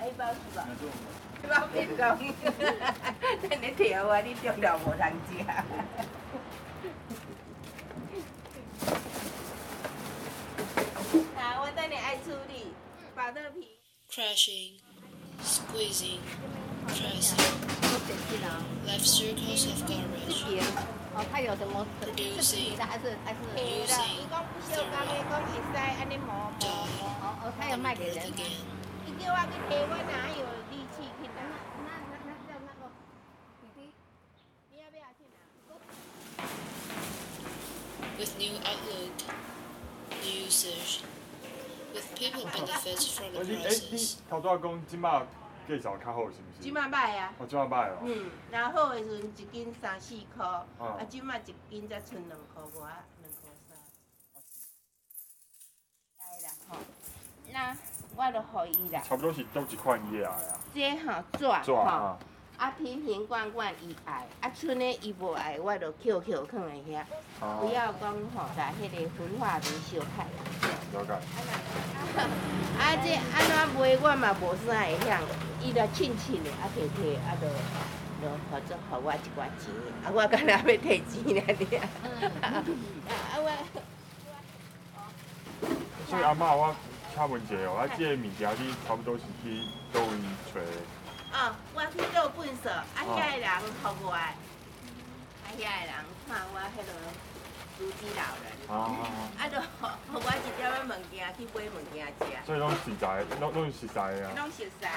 迄包是吧？迄包变讲，你摕我，你中了无通食。好，我等你爱处理，保乐皮。 Crashing, squeezing, pressing, left circles of garbage, 哦，它有什么是 producing, 的还是伊讲不锈钢的，讲会使安尼磨。 哦，它有卖给 birth 人。 again. 伊叫我去摕，我哪有力气去拿？ 那叫那个弟弟。 你要不要去拿？ With new outlook, new usage, with people benefits from the 你 process. 头拄仔讲即马介绍较好是毋是？ 即马歹啊。 哦，即马歹哦。 然后好的时阵一斤3、4块， 啊即马一斤才剩2块外、2块3。来啦吼，那我就互伊啦。 差不多是倒一款伊会爱啊。 这吼纸吼， 啊。 瓶瓶罐罐伊爱，剩的伊无爱，我就捡放在遐，不要讲吼，来迄个焚化炉烧开啦。 了解。 这安怎卖我嘛无啥会晓，伊就凊凊的，摕，就互我一寡钱，我干那要摕钱尔。 所以阿嬷，我请问一下哦，即个物件你差不多是去倒位找的？ 我去倒粪扫，遐个人互我，遐个人看我迄个独居老人，就互我一点仔物件去买物件食。 所以拢实在，拢是实在的啊。 拢熟悉。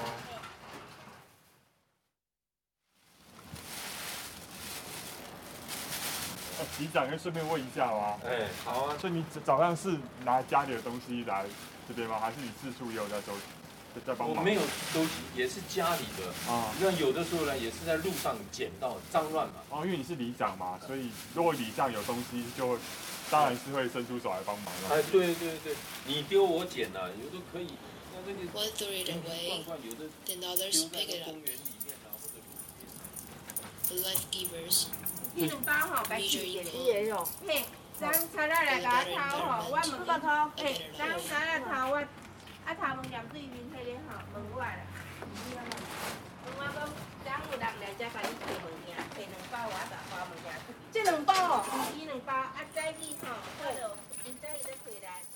局长，可以顺便问一下吗？ 哎，好啊。 所以你早上是拿家里的东西来这边吗？还是你自处也有在收集，在帮忙？ 我没有收集，也是家里的啊。那有的时候呢，也是在路上捡到脏乱嘛。 哦，因为你是里长嘛，所以如果里上有东西，就当然是会伸出手来帮忙了。 哎，对，你丢我捡呐，有的可以。那那个 One threw it away, 有的 then others 丢在 pick it 公 up. 园里面啊，或者路边。 The life givers, 迄2包吼，家己的。 伊也有。 嘿，当菜仔来甲我偷吼，我问个偷，嘿，当菜仔偷我，头毛盐对面迄个吼，问我啦。问我讲，当有人来遮甲你摕物件，摕2包我10包物件出去。 这2包哦。 伊2包，早起吼，我就因早伊咧回来。